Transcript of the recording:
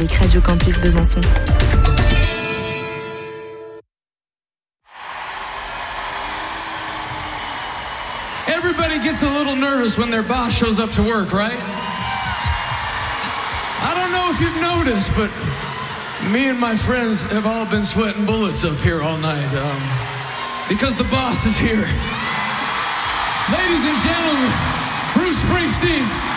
avec Radio Campus Besançon. Everybody gets a little nervous when their boss shows up to work, right? I don't know if you've noticed, but me and my friends have all been sweating bullets up here all night because the boss is here. Ladies and gentlemen, Bruce Springsteen.